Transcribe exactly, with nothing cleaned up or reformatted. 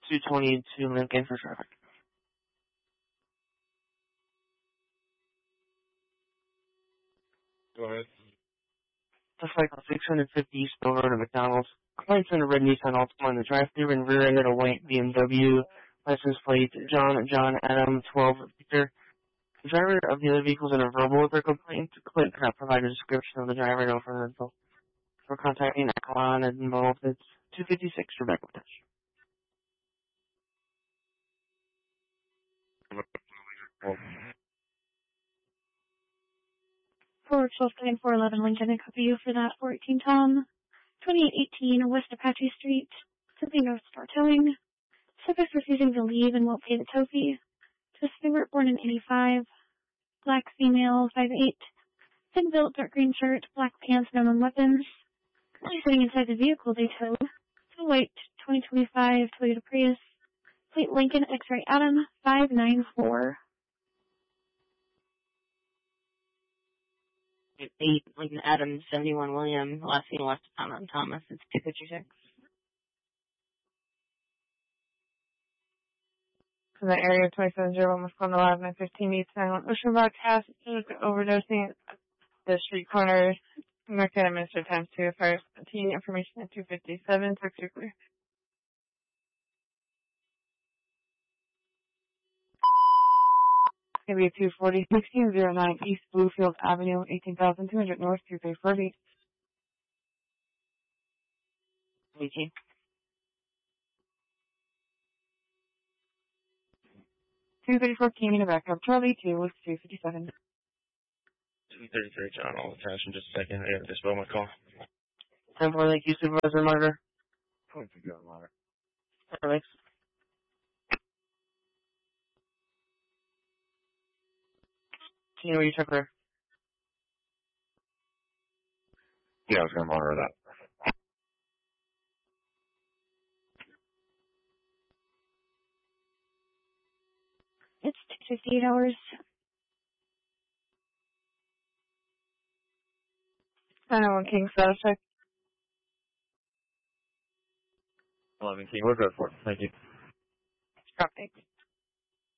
two twenty-two Lincoln for traffic. Go ahead. The cycle six fifty East Mill Road at McDonald's. Complaints on a red Nissan Altima in the drive-thru and rear-ended a white B M W. License plate John John Adam twelve Victor. The driver of the other vehicles in a verbal with their complaint. Clint cannot provide a description of the driver. No further info. For contacting Akalon and involved, it's two fifty-six Rebecca Touch. four twelve nine four eleven Lincoln, I copy you for that. four eighteen Tom, twenty-eight eighteen West Apache Street, Simply North Star Towing. Subject refusing to leave and won't pay the tow fee. Suspect born in eighty-five. Black female, five eight. Thin built, dark green shirt, black pants, no known weapons. Currently sitting inside the vehicle they towed. It's a white twenty twenty-five Toyota Prius. Plate Lincoln X-ray Adam five nine four. eight Lincoln Adams, seventy-one William, last name West Thomas Thomas, it's two fifty-six. From the area of twenty-seven oh one Wisconsin Live nine fifteen East Island Ocean broadcast overdosing at the street corner. American administered times two fire seventeen information at two fifty-seven six two clear. It's going to be two forty sixteen oh nine East Bluefield Avenue, eighteen thousand two hundred North two three four eight. eighteen. two thirty-four King in the backup. Charlie two was two fifty-seven. two thirty-three John, I'll attach in just a second. I gotta dispel my call. ten four, thank you, Supervisor Martyr. Point to go, Martyr. Thanks. Do you know where you took her? Yeah, I was gonna monitor that. It's fifty-eight hours. nine oh one King, status check. eleven King, we're good for it. Thank you. Drop, thanks.